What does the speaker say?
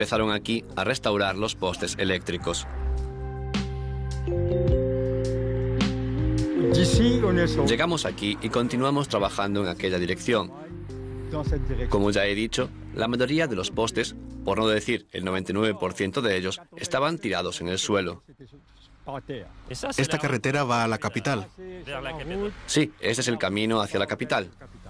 empezaron aquí a restaurar los postes eléctricos. Llegamos aquí y continuamos trabajando en aquella dirección. Como ya he dicho, la mayoría de los postes, por no decir el 99% de ellos, estaban tirados en el suelo. Esta carretera va a la capital. Sí, ese es el camino hacia la capital.